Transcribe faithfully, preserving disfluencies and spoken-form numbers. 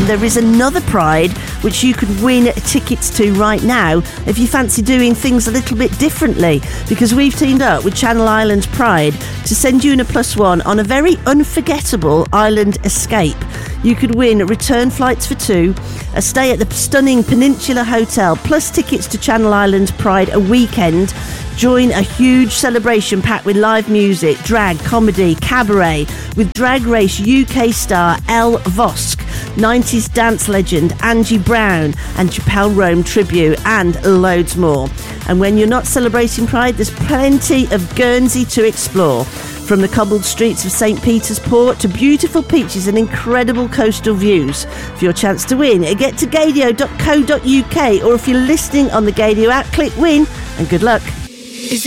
there is another Pride which you could win tickets to right now if you fancy doing things a little bit differently, because we've teamed up with Channel Islands Pride to send you in a plus one on a very unforgettable island escape. You could win return flights for two, a stay at the stunning Peninsula Hotel, plus tickets to Channel Islands Pride a weekend. Join a huge celebration packed with live music, drag, comedy, cabaret, with Drag Race U K star Elle Vosk, nineties dance legend Angie Brown, and Chappelle Rome tribute, and loads more. And when you're not celebrating Pride, there's plenty of Guernsey to explore. From the cobbled streets of Saint Peter's Port to beautiful beaches and incredible coastal views. For your chance to win, get to gadio dot co dot uk, or if you're listening on the Gadio app, click win, and good luck.